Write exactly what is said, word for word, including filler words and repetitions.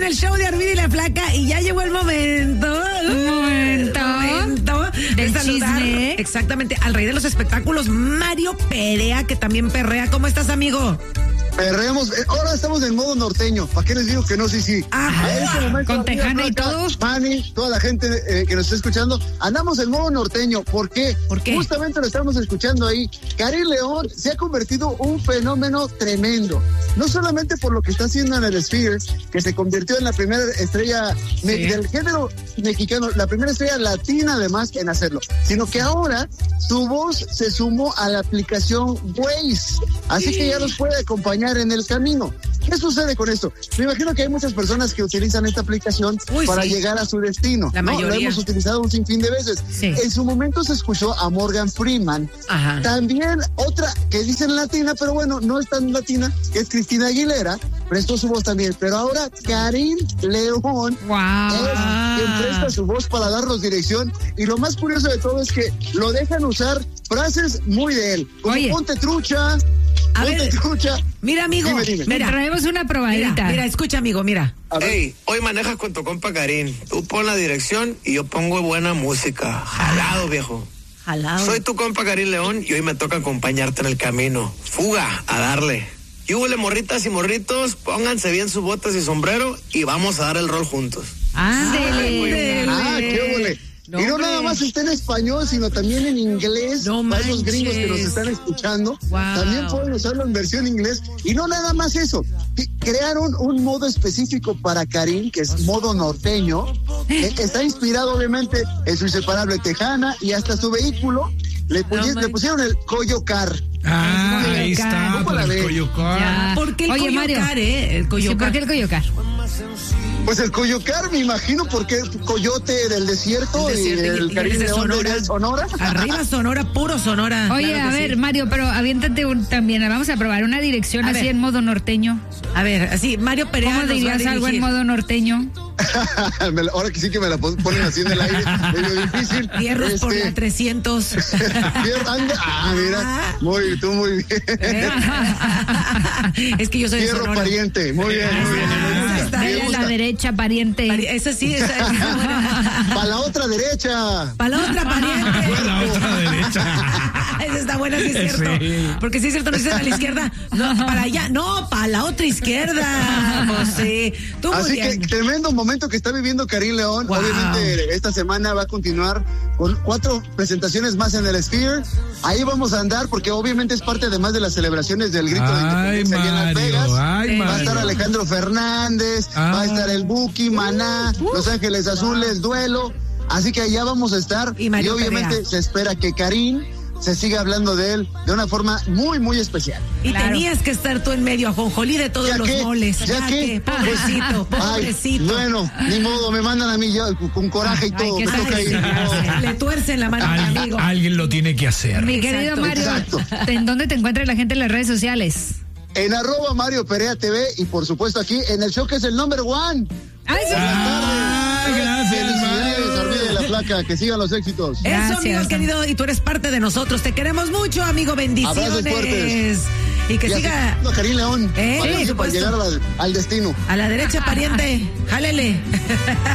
el show de Arvido y la Flaca y ya llegó el momento. Momento. momento Del de saludar chisme. exactamente al rey de los espectáculos, Mario Perea, que también perrea. ¿Cómo estás, amigo? Perreamos, eh, ahora estamos en modo norteño. ¿Para qué les digo que no? Sí, sí. Ajá. A este momento, Con Arvido, tejana y Flaca, todo. Manny, toda la gente eh, que nos está escuchando, andamos en modo norteño. ¿Por qué? ¿Por qué? Justamente lo estamos escuchando ahí. Karin León se ha convertido un fenómeno tremendo. No solamente por lo que está haciendo en el Sphere, que se convirtió en la primera estrella me- Sí. del género mexicano, la primera estrella latina además en hacerlo, sino que ahora su voz se sumó a la aplicación Waze, así que ya nos puede acompañar en el camino. ¿Qué sucede con esto? Me imagino que hay muchas personas que utilizan esta aplicación Uy, para sí. llegar a su destino. La ¿no? Lo mayoría. hemos utilizado un sinfín de veces. Sí. En su momento se escuchó a Morgan Freeman. Ajá. También otra que dicen latina, pero bueno, no es tan latina, que es Cristina Aguilera, prestó su voz también. Pero ahora Karin León Wow. es quien presta su voz para darnos dirección. Y lo más curioso de todo es que lo dejan usar frases muy de él. Como Oye. ponte trucha, A ponte ver, trucha. Mira, amigo. Dime, dime. Le Mira, traemos una mira, probadita. mira, escucha, amigo, mira. A ver. Hey, hoy manejas con tu compa Karim. Tú pon la dirección y yo pongo buena música. Jalado, viejo. Jalado. Soy tu compa Karim León y hoy me toca acompañarte en el camino. Fuga, a darle. Y húbole, morritas y morritos, pónganse bien sus botas y sombrero y vamos a dar el rol juntos. Ándele. Ah, qué ole. No, y no hombre. nada más está en español, sino también en inglés. No para esos gringos que nos manches. están escuchando, Wow. también pueden usarlo en versión inglés. Y no nada más eso. que Crearon un modo específico para Karin, que es modo norteño. Eh, está inspirado, obviamente, en su inseparable tejana y hasta su vehículo. Le, No pusi- le manches. pusieron el Coyocar. Ah, Coyocar. ahí está, ¿Cómo por la el ves? Coyocar. Ya. ¿Por qué el Oye, Mario. Coyocar, eh? El Sí, Coyocar. ¿por qué el Coyocar? Pues el Coyocar, me imagino, porque es coyote del desierto, El desierto y y- el y Karin eres de León Sonora. de Sonora. Arriba Sonora, puro Sonora. Oye, Claro a que ver, sí. Mario, pero aviéntate un, también. Vamos a probar una dirección A así ver. en modo norteño. A ver, así, Mario Perea ¿Cómo nos va a dirías algo en dirigir. modo norteño? Me la- Ahora que sí que me la pon- ponen así en el aire, medio difícil. Fierros por Este, la trescientos. Fierro, anda. Ah, mira, muy, tú muy bien. ¿Eh? Es que yo soy de Fierro Sonora. pariente, muy bien, muy bien. Ah, Me gusta, está me Dale bien. a la gusta. derecha, pariente. Pari- Esa sí, esa, esa está buena. Para la otra derecha. Para la otra pariente. La otra derecha. Esa está buena, sí es cierto. Sí. Porque sí es cierto, no dices a la izquierda. No, para allá. No, para la otra izquierda. Pues sí. Tú muy Así que bien. tremendo momento que está viviendo Karin León. Wow. Obviamente esta semana va a continuar con cuatro presentaciones más en el Sphere. Ahí vamos a andar porque obviamente es parte además de las celebraciones del grito de Ay, independencia allá en Las Mario, Vegas. ay, Va a estar Mario. Alejandro Fernández, Ah. va a estar el Buki, Maná, Los Ángeles Azules, Duelo. Así que allá vamos a estar. Y Mario obviamente Perea. se espera que Karin se siga hablando de él de una forma muy, muy especial. Y Claro. tenías que estar tú en medio, ajonjolí de todos ¿Ya los qué? moles. ¿Ya qué? Pobrecito, Ay, pobrecito. bueno, ni modo, me mandan a mí ya con coraje y Ay, todo. qué Me toca ay, ir. sí. Le tuercen la mano a mi Al- amigo. alguien lo tiene que hacer. Mi querido Exacto, Mario, exacto. ¿en dónde te encuentra la gente en las redes sociales? En arroba Mario Perea T V y por supuesto aquí en el show que es el number one. ¡Ay, sí! Ah, gracias, Felicidades, Mario. Arvido de la Flaca, que sigan los éxitos. Eso, Gracias. amigo querido, y tú eres parte de nosotros. Te queremos mucho, amigo. Bendiciones. Abrazos fuertes. Y que Y así, siga no, Karin León, Eh, para, sí, por para supuesto. llegar al, al destino. a la derecha, pariente. Jálele.